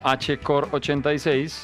HCore86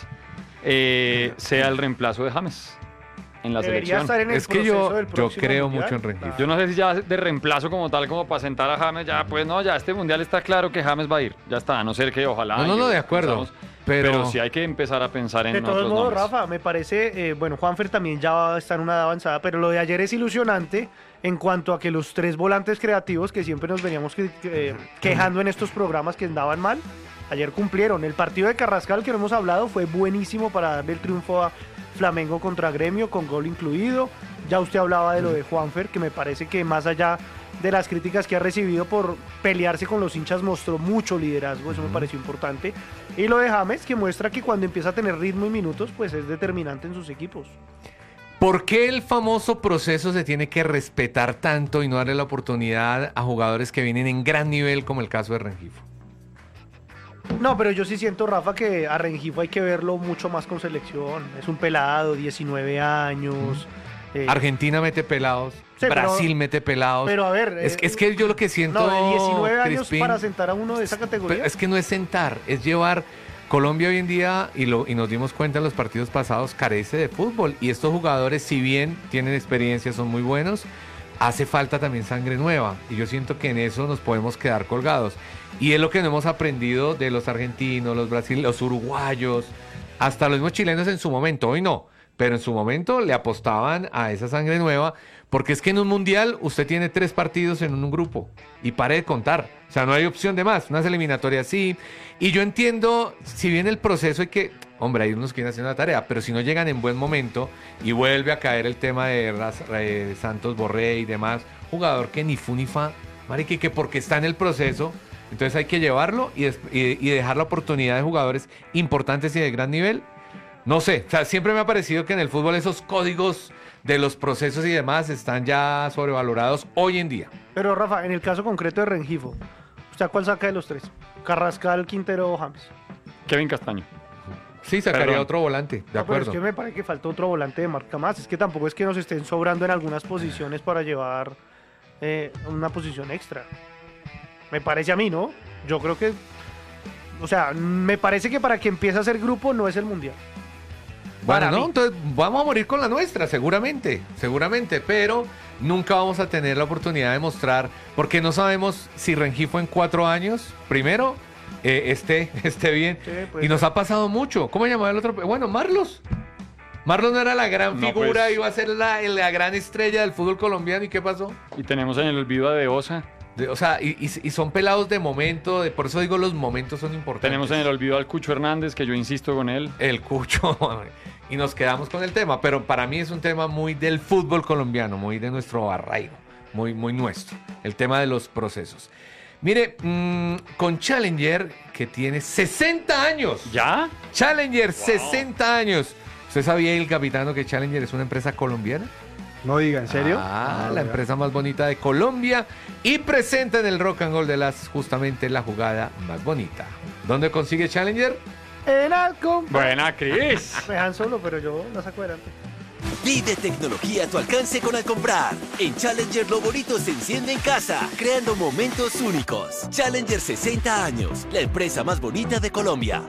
sea el reemplazo de James en la Debería selección. estar en el Es que proceso del yo próximo creo mundial. mucho en Rengifo. Yo no sé si ya de reemplazo como tal, como para sentar a James, ya pues no, ya este mundial está claro que James va a ir, ya está, a no ser que ojalá. No, de acuerdo. Pero sí hay que empezar a pensar en De todos otros modos, nombres. Rafa, me parece, bueno, Juanfer también ya está en una edad avanzada, pero lo de ayer es ilusionante en cuanto a que los tres volantes creativos que siempre nos veníamos quejando en estos programas que andaban mal, ayer cumplieron. El partido de Carrascal que no hemos hablado fue buenísimo para darle el triunfo a Flamengo contra Gremio, con gol incluido. Ya usted hablaba de lo de Juanfer, que me parece que más allá de las críticas que ha recibido por pelearse con los hinchas, mostró mucho liderazgo, eso me pareció importante. Y lo de James, que muestra que cuando empieza a tener ritmo y minutos, pues es determinante en sus equipos. ¿Por qué el famoso proceso se tiene que respetar tanto y no darle la oportunidad a jugadores que vienen en gran nivel, como el caso de Rengifo? No, pero yo sí siento, Rafa, que a Rengifo hay que verlo mucho más con selección. Es un pelado, 19 años. Argentina mete pelados, Sí, Brasil mete pelados. Pero a ver... Es que yo lo que siento, No, de 19 años Crispín, para sentar a uno de esa categoría. es que no es sentar, es llevar... Colombia hoy en día, y nos dimos cuenta en los partidos pasados, carece de fútbol. Y estos jugadores, si bien tienen experiencia, son muy buenos, hace falta también sangre nueva. Y yo siento que en eso nos podemos quedar colgados. Y es lo que no hemos aprendido de los argentinos, los brasileños, los uruguayos, hasta los mismos chilenos en su momento. Hoy no, pero en su momento le apostaban a esa sangre nueva. Porque es que en un mundial usted tiene 3 partidos en un grupo y pare de contar. O sea, no hay opción de más. Unas eliminatorias sí. Y yo entiendo, si bien el proceso hay que... Hombre, hay unos que quieren hacer una tarea, pero si no llegan en buen momento y vuelve a caer el tema de Santos Borré y demás, jugador que ni fu ni fa, marica, y que porque está en el proceso, entonces hay que llevarlo y dejar la oportunidad de jugadores importantes y de gran nivel. No sé, o sea, siempre me ha parecido que en el fútbol esos códigos de los procesos y demás están ya sobrevalorados hoy en día. Pero Rafa, en el caso concreto de Rengifo, ¿usted cuál saca de los tres? Carrascal, Quintero o James. Kevin Castaño. Sí, sacaría Perdón. otro volante, de No, pero acuerdo. es que me parece que falta otro volante de marca más. Es que tampoco es que nos estén sobrando en algunas posiciones para llevar una posición extra. Me parece a mí, ¿no? Yo creo que... O sea, me parece que para que empiece a ser grupo no es el mundial. Bueno, Para no, mí. entonces vamos a morir con la nuestra, seguramente, pero nunca vamos a tener la oportunidad de mostrar, porque no sabemos si Rengifo en 4 años, primero, esté bien, Sí, pues, y nos ha pasado mucho. ¿Cómo llamaba el otro? Bueno, Marlos. Marlos no era la gran No, figura, pues. iba a ser la gran estrella del fútbol colombiano, ¿y qué pasó? Y tenemos en el olvido a De Osa. O sea, y son pelados de momento, por eso digo los momentos son importantes. Tenemos en el olvido al Cucho Hernández, que yo insisto con él. El Cucho, y nos quedamos con el tema, pero para mí es un tema muy del fútbol colombiano, muy de nuestro arraigo, muy nuestro, el tema de los procesos. Mire, con Challenger, que tiene 60 años. ¿Ya? Challenger, 60 años. ¿Usted sabía, el capitano, que Challenger es una empresa colombiana? No diga, ¿en serio? Ah, No, la ya. empresa más bonita de Colombia y presenta en el Rock and Roll de las justamente la jugada más bonita. ¿Dónde consigue Challenger? En Alcom. Buena, Cris. Me dejan solo, pero yo la saco adelante. Pide tecnología a tu alcance con Al Comprar. En Challenger lo bonito se enciende en casa, creando momentos únicos. Challenger 60 años, la empresa más bonita de Colombia.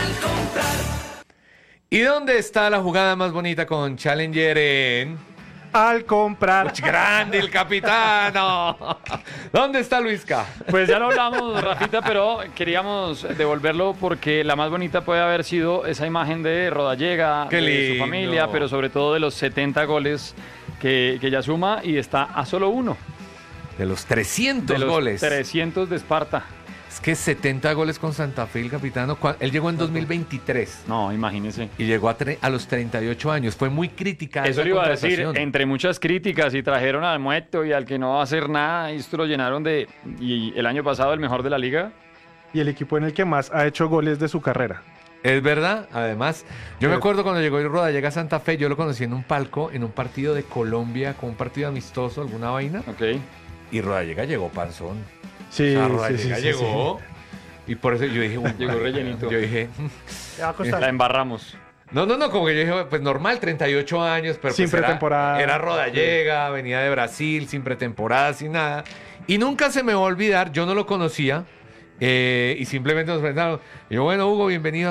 ¿Y dónde está la jugada más bonita con Challenger en... Al comprar. ¡Uch, grande el capitano! ¿Dónde está Luisca? Pues ya lo hablamos, Rafita, pero queríamos devolverlo porque la más bonita puede haber sido esa imagen de Rodallega, Qué de lindo. su familia, pero sobre todo de los 70 goles que ya suma y está a solo uno De los 300 de los goles. 300 de Esparta. Es que 70 goles con Santa Fe, el capitano. Él llegó en 2023 No, imagínese. y llegó a los 38 años. Fue muy crítica Eso esa le iba a decir, contratación. entre muchas críticas, y trajeron al muerto y al que no va a hacer nada, y esto lo llenaron de... Y el año pasado el mejor de la liga. Y el equipo en el que más ha hecho goles de su carrera. Es verdad, además, yo me acuerdo cuando llegó Rodallega a Santa Fe, yo lo conocí en un palco, en un partido de Colombia, con un partido amistoso, alguna vaina, Ok. y Rodallega llegó panzón. Sí, O sea, sí, Rodallega sí, sí, llegó, y por eso yo dije, Llegó rellenito. yo dije, Le va a costar. La embarramos. no, como que yo dije, pues normal, 38 años, pero Sin pues pretemporada. era Rodallega, venía de Brasil, sin pretemporada, sin nada, y nunca se me va a olvidar, yo no lo conocía, Y simplemente nos presentaron. Y yo, bueno, Hugo, bienvenido